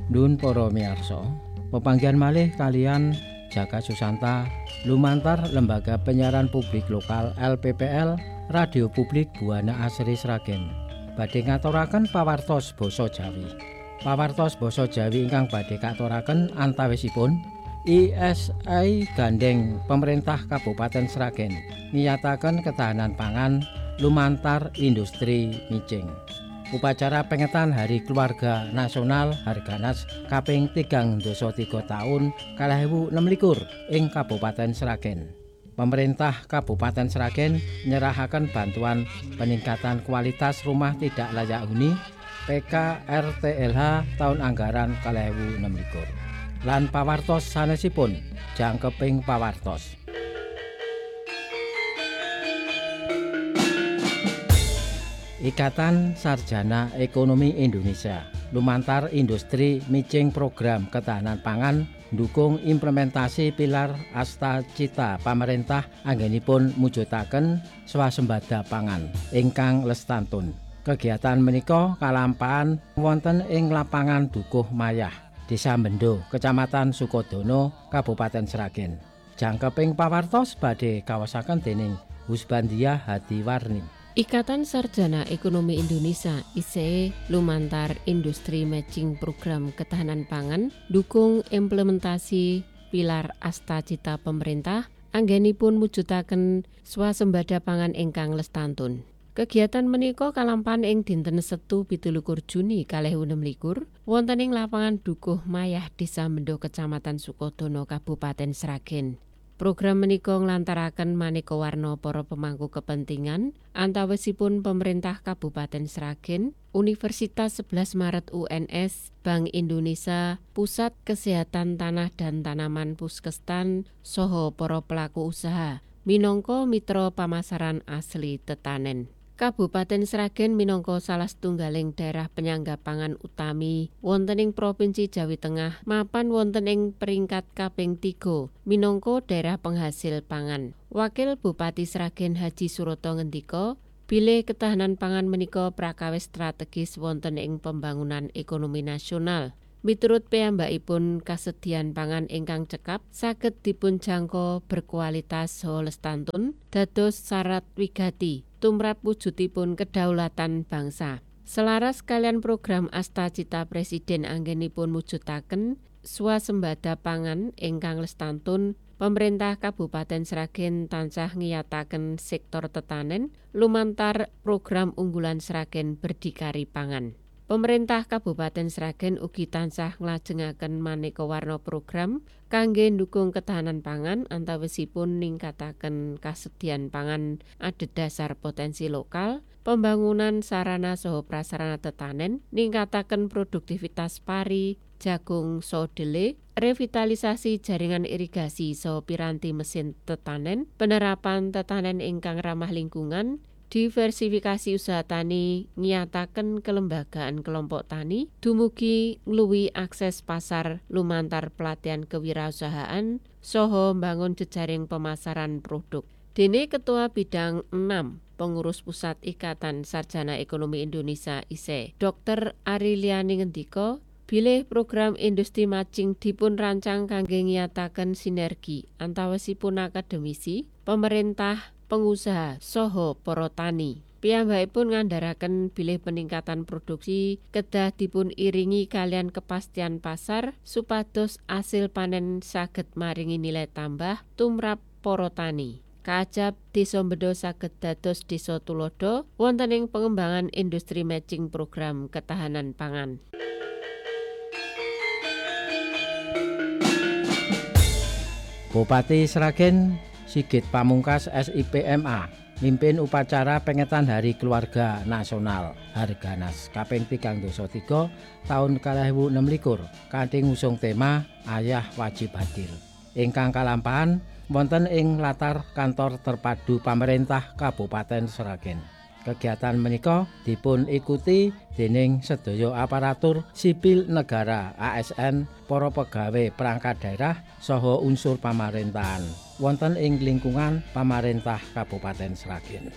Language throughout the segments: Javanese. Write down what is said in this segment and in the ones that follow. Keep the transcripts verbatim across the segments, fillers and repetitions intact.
Nun para miyarsa, pepanggihan malih kalian Jaka Susanta lumantar Lembaga Penyiaran Publik Lokal L P P L Radio Publik Buana Asri Sragen badhe ngaturaken pawartos basa Jawi. Pawartos basa Jawi ingkang badhe katuraken antawisipun I S I gandeng pemerintah Kabupaten Sragen ngiyataken ketahanan pangan lumantar industri micing. Upacara pengetan Hari Keluarga Nasional Harganas kaping tigang dasa tiga taun kalih ewu enem likur ing Kabupaten Sragen. Pemerintah Kabupaten Sragen nyerahaken bantuan peningkatan kualitas rumah tidak layak huni P K R T L H tahun anggaran kalih ewu enem likur. Lan pawartos sanesipun jangkeping pawartos. Ikatan Sarjana Ekonomi Indonesia lumantar industri micing program ketahanan pangan ndukung implementasi pilar asta cita pamerintah anggenipun mujudaken swasembada pangan ingkang lestantun. Kegiatan menika kalampahan wonten ing lapangan Dukuh Mayah, Desa Mendo, Kecamatan Sukodono, Kabupaten Sragen. Jangkeping pawartos badhe kawasaken dening Husbandia Hadiwarni. Ikatan Sarjana Ekonomi Indonesia I S E lumantar industri matching program ketahanan pangan dukung implementasi pilar asta cita pemerintah anggenipun mujudaken swasembada pangan ingkang lestantun. Kegiatan menika kalampahan ing dinten Setu pitulikur Juni kalih ewu enem likur wonten ing lapangan Dukuh Mayah Desa Mendo Kecamatan Sukodono Kabupaten Sragen. Program menika nglantaraken maneka warna para pemangku kepentingan antawisipun pemerintah Kabupaten Sragen, Universitas sebelas Maret U N S, Bank Indonesia, Pusat Kesehatan Tanah dan Tanaman Puskestan, saha para pelaku usaha minangka mitra pamasaran asli tetanen. Kabupaten Sragen minangka salah setunggaling daerah penyangga pangan utami wonten ing Provinsi Jawi Tengah mapan wonten ing peringkat kaping tiga minangka daerah penghasil pangan. Wakil Bupati Sragen Haji Suroto ngendika, bilih ketahanan pangan menika prakawis strategis wonten ing pembangunan ekonomi nasional. Miturut piyambakipun kasedian pangan ingkang cekap saged dipunjangka berkualitas saha lestantun dados syarat wigati tumrap wujudipun kedaulatan bangsa. Selaras kalian program Asta Cita Presiden anggenipun mujudaken swasembada pangan ingkang lestantun, pemerintah Kabupaten Sragen tansah ngiyataken sektor tetanen lumantar program unggulan Sragen Berdikari Pangan. Pemerintah Kabupaten Sragen ugi tansah nglajengaken maneka warna program kangge ndukung ketahanan pangan antawisipun ningkataken kasedian pangan adhedhasar potensi lokal, pembangunan sarana saha prasarana tetanen, ningkataken produktivitas pari, jagung sodele, revitalisasi jaringan irigasi saha piranti mesin tetanen, penerapan tetanen ingkang ramah lingkungan, diversifikasi usaha tani, nyataken kelembagaan kelompok tani, dumugi ngluwi akses pasar lumantar pelatihan kewirausahaan, saha mbangun jejaring pemasaran produk. Dene Ketua Bidang enam Pengurus Pusat Ikatan Sarjana Ekonomi Indonesia I S E, Dokter Ariliani ngendika, bilih program industri matching dipun rancang kangge nyataken sinergi antawisipun akademisi, pemerintah, pengusaha saha para tani. Piyambakipun ngandharaken bilih peningkatan produksi kedah dipun iringi kalian kepastian pasar supados asil panen saged maringi nilai tambah tumrap para tani. Kaajab Desa Mendo saged dados desa tulodo wonten ing pengembangan industri matching program ketahanan pangan. Bupati Sragen Sigit Pamungkas S I P M A mimpin upacara pengetan Hari Keluarga Nasional Harganas kaping tigang dasa tiga tahun kalih ewu enem likur kanthi ngusung tema Ayah Wajib Hadir ingkang kalampahan wonten ing latar kantor terpadu pemerintah Kabupaten Sragen. Kegiatan menika dipun ikuti dening sedaya aparatur sipil negara A S N, para pegawai perangkat daerah saha unsur pamerintahan wonten ing lingkungan pamarentah Kabupaten Sragen.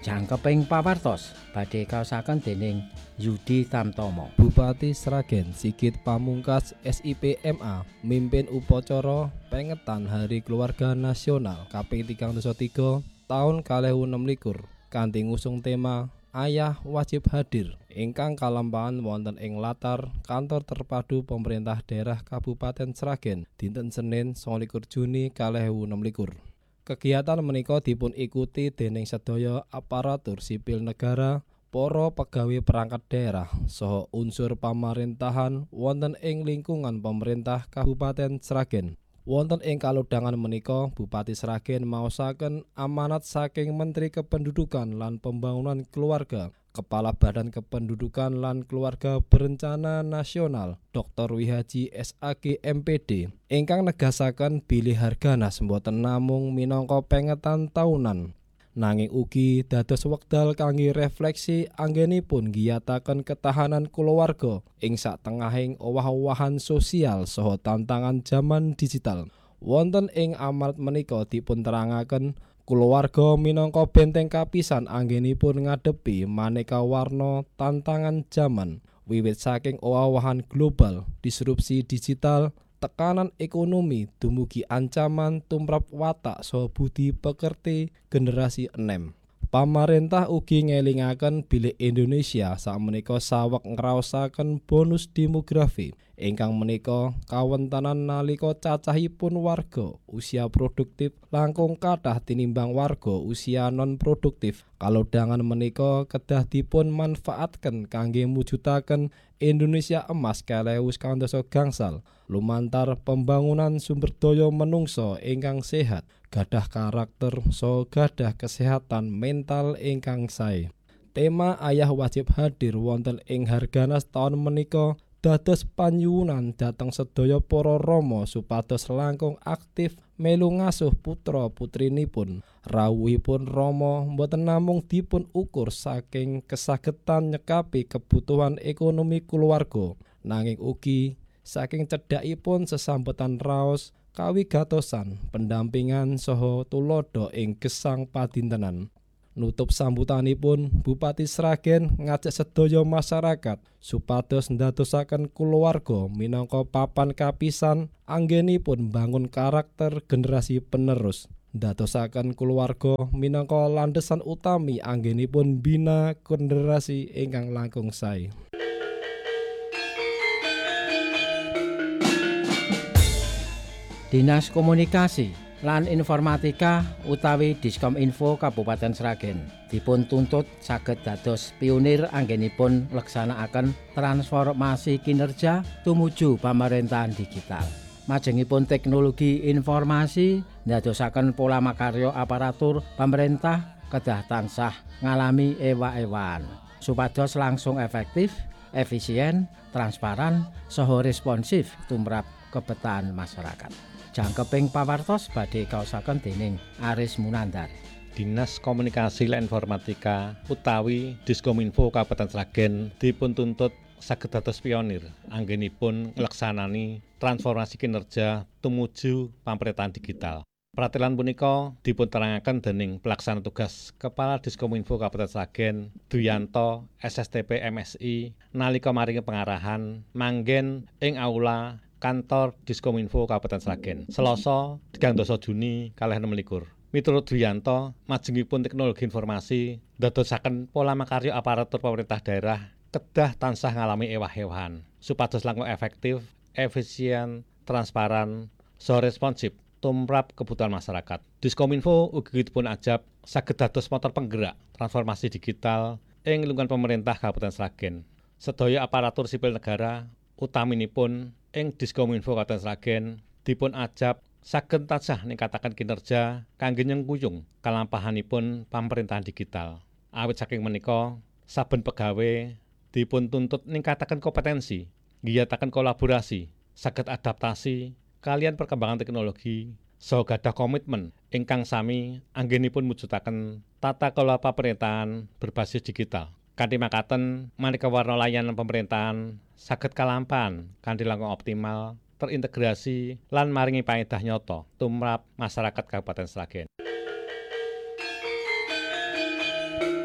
Jangkeping pawartos badhe kaosaken dening Yudi Tamtomo. Bupati Sragen Sigit Pamungkas S I P M A mimpin upacara pengetan Hari Keluarga Nasional kaping tigang dasa tiga taun kalih ewu enem likur kanthi ngusung tema Ayah Wajib Hadir ingkang kalampahan wonten ing latar Kantor Terpadu Pemerintah Daerah Kabupaten Sragen dinten Senin sanga likur Juni kalih ewu enem likur. Kegiatan menika dipun ikuti dening sedaya aparatur sipil negara, para pegawai perangkat daerah, saha unsur pamaréntahan wonten ing lingkungan pemerintah Kabupaten Sragen. Wonten ing kalodhangan menika Bupati Sragen maosaken amanat saking Menteri Kependudukan lan Pembangunan Keluarga, Kepala Badan Kependudukan lan Keluarga Berencana Nasional Doktor Wihaji S A G M P D ingkang negasaken bilih harganas mboten namung minangka pengetan taunan, nanging ugi dados wekdal kangge refleksi anggenipun giyataken ketahanan kulawarga ing satengahing owah-owahan sosial saha tantangan zaman digital. Wonten ing amanat menika dipun terangaken kulawarga minangka benteng kapisan anggenipun ngadepi maneka warna tantangan zaman, wiwit saking owah-owahan global, disrupsi digital, tekanan ekonomi dumugi ancaman tumrap watak saha budi pekerti generasi enem. Pamarentah ugi ngelingaken bilih Indonesia sakmenika saweg ngraosaken bonus demografi ingkang menika kawontenan nalika cacahipun warga usia produktif langkung kathah tinimbang warga usia non produktif. Kalodhangan menika kedah dipun manfaatken kangge mujudaken Indonesia emas kalih ewu sekawan dasa gangsal lumantar pembangunan sumber daya manungsa ingkang sehat, gadah karakter saha gadah kesehatan mental ingkang sae. Tema Ayah Wajib Hadir wonten ing harganas taun menika dados panyuwunan dhateng sedaya para rama supados langkung aktif melu ngasuh putra putrinipun. Rawuhipun rama boten namung dipun ukur saking kasagedan nyekapi kebutuhan ekonomi kulawarga, nanging ugi saking cedhakipun sesambetan raos kawigatosan, pendampingan saha tulodo ing gesang padintenan. Nutup sambutanipun Bupati Sragen ngajak sedaya masyarakat supados ndadosaken kulawarga minangka papan kapisan anggenipun bangun karakter generasi penerus, ndadosaken kulawarga minangka landhesan utami anggenipun bina generasi ingkang langkung sae. Dinas Komunikasi lan Informatika utawi Diskominfo Kabupaten Sragen dipun tuntut saged dados pionir anggenipun leksanakaken transformasi kinerja tumuju pemerintahan digital. Majengipun teknologi informasi ndadosaken pola makarya aparatur pemerintah kedah tansah ngalami ewa-ewaan supados langsung efektif, efisien, transparan, saha responsif tumrap kebutuhan masyarakat. Jangkeping pawartos badhe kaosaken dening Aris Munandar. Dinas Komunikasi lan Informatika utawi Diskominfo Kabupaten Sragen dipun tuntut saged dados pionir anggenipun ngleksanani transformasi kinerja tumuju pemerintahan digital. Pratelan punika dipun terangaken dening Pelaksana Tugas Kepala Diskominfo Kabupaten Sragen Duyanto S S T P M S I nalika maringi pengarahan manggen ing aula Kantor Diskominfo Kabupaten Sragen Selasa tigang dasa Juni kalih enem likur. Miturut Duyanto, majengipun teknologi informasi ndadosaken pola makarya aparatur pemerintah daerah kedah tansah ngalami ewah-ewahan supados langkung efektif, efisien, transparan, saha responsif tumrap kebutuhan masyarakat. Diskominfo ugi dipun ajab saged dados motor penggerak transformasi digital ing lingkungan pemerintah Kabupaten Sragen. Sedaya aparatur sipil negara utaminipun ing Diskominfo Kabupaten Sragen dipun ajab saged tansah ningkataken kinerja kangge nyengkuyung kalampahanipun pemerintahan digital. Awit saking menika saben pegawe dipun tuntut ningkataken kompetensi, ngiyataken kolaborasi, saged adaptasi kalian perkembangan teknologi, saha gadah komitmen ingkang sami anggenipun mujudaken tata kelola pemerintahan berbasis digital. Kanthi makaten maneka warna layanan pemerintahan saged kalampahan kanthi langkung optimal, terintegrasi lan maringi paedah nyata tumrap masyarakat Kabupaten Sragen.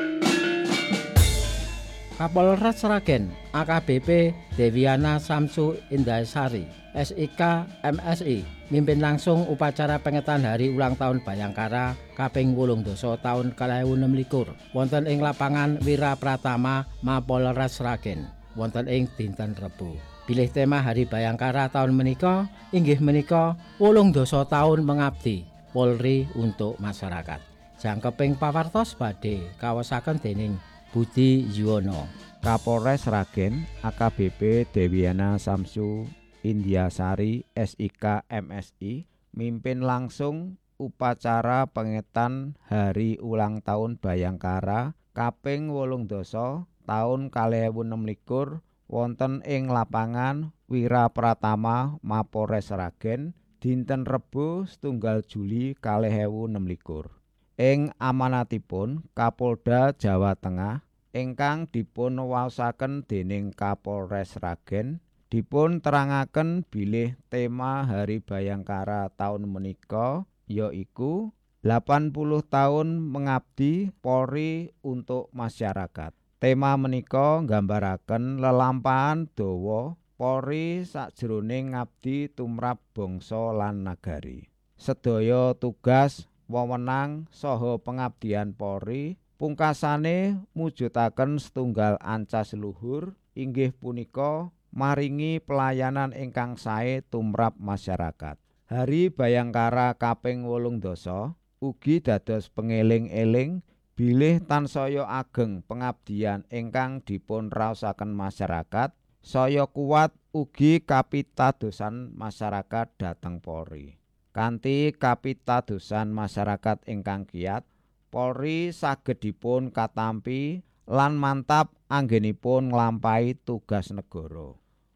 Kapolres Sragen A K B P Deviana Samsu Indaysari S I K M S I mimpin langsung upacara pengetan hari ulang tahun Bayangkara kaping wolung dasa tahun kalih ewu enem likur wonten ing lapangan Wira Pratama Mapolres Sragen wonten ing dinten Rebo. Bilih tema Hari Bayangkara tahun menika inggih menika wolung dasa tahun mengabdi Polri untuk masyarakat. Jangkeping pawartos badhe kawasaken dening Budi Yuwono. Kapolres Sragen A K B P Deviana Samsu Indyasari S I K M S I mimpin langsung upacara pengetan hari ulang tahun Bayangkara kaping wolung dasa tahun kalih ewu enem likur wonten ing lapangan Wira Pratama Mapolres Sragen dinten Rebo setunggal Juli kalih ewu enem likur. Ing amanatipun Kapolda Jawa Tengah ingkang dipun waosaken dening Kapolres Sragen dipun terangaken bilih tema Hari Bayangkara taun menika yaiku delapan puluh tahun mengabdi Polri untuk masyarakat. Tema menika nggambaraken lelampahan dawa Polri sakjroning ngabdi tumrap bangsa lan nagari. Sedaya tugas wewenang saha pengabdian Polri pungkasane mujudaken setunggal ancas luhur inggih punika maringi pelayanan ingkang sae tumrap masyarakat. Hari Bayangkara kaping wolung dasa ugi dados pengeling-eling bilih tansaya ageng pengabdian ingkang dipun raosaken masyarakat saya kuat ugi kapitadosan masyarakat dhateng Polri. Kanthi kapitadosan masyarakat ingkang kiyat, Polri saged dipun katampi lan mantap anggenipun nglampahi tugas negara.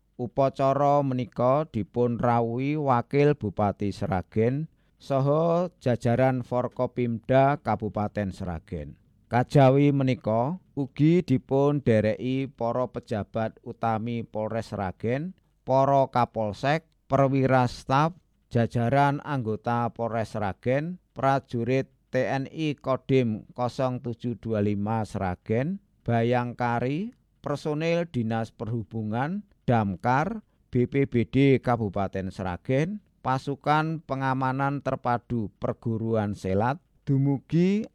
Upacara menika dipun rawuhi Wakil Bupati Sragen saha jajaran Forkopimda Kabupaten Sragen. Kajawi menika ugi dipun dereki para pejabat utami Polres Sragen, para Kapolsek, perwira staf, jajaran anggota Polres Sragen, prajurit T N I Kodim nol tujuh dua lima Sragen, Bayangkari, personil Dinas Perhubungan, Damkar, B P B D Kabupaten Sragen, pasukan pengamanan terpadu perguruan silat, dumugi